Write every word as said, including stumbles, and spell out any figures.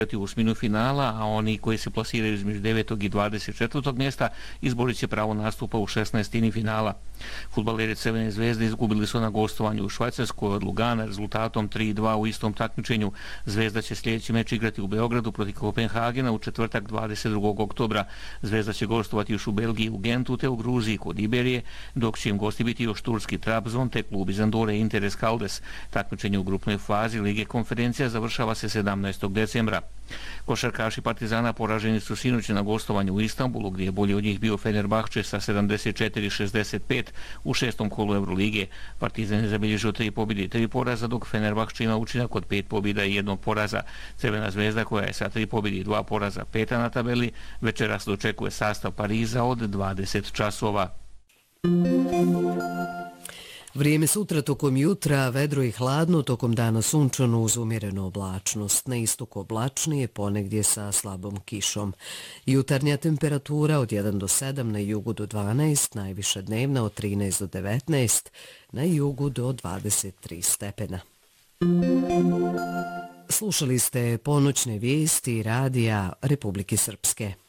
u osminu finala, a oni koji se plasiraju između devetog i dvadeset četvrtog mjesta izborit će pravo nastupa u šesnaestini finala. Fudbaleri Crvene zvezde izgubili su na gostovanju u Švajcarskoj od Lugana rezultatom tri dva u istom takmičenju. Zvezda će sljedeći meč igrati u Beogradu protiv Kopenhagena u četvrtak dvadeset drugog oktobra. Zvezda će gostovati još u Belgiji u Gentu te u Gruziji kod Iberije, dok će im gosti biti još turski Trabzon te klub iz Andore Interes Caldes. Takmičenje u grupnoj fazi Lige konferencija završava se sedamnaestog decembra. Košarkaši Partizana poraženi su sinoć na gostovanju u Istanbulu, gdje je bolji od njih bio Fenerbahče sa sedamdeset četiri šezdeset pet u šestom kolu Eurolige. Partizan je zabilježio tri pobjede i tri poraza, dok Fenerbahče ima učinak od pet pobjeda i jednog poraza. Crvena zvezda, koja je sa tri pobjede i dva poraza peta na tabeli, večeras dočekuje sastav Pariza od dvadeset časova. Vrijeme sutra tokom jutra, vedro i hladno, tokom dana sunčano uz umjerenu oblačnost. Na istoku oblačnije, ponegdje sa slabom kišom. Jutarnja temperatura od jedan do sedam, na jugu do dvanaest, najviša dnevna od trinaest do devetnaest, na jugu do dvadeset tri stepena. Slušali ste ponoćne vijesti radija Republike Srpske.